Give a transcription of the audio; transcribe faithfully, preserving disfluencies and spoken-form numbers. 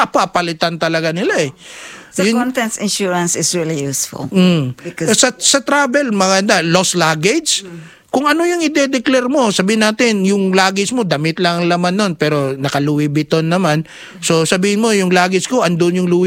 napapalitan talaga nila eh. So Yun- contents insurance is really useful. Mm. Because- Sa, sa travel, mga lost luggage, kung ano yung i-declare mo, sabihin natin, yung luggage mo, damit lang ang laman nun, pero naka Louis Vuitton naman. So sabihin mo, yung luggage ko, andun yung Louis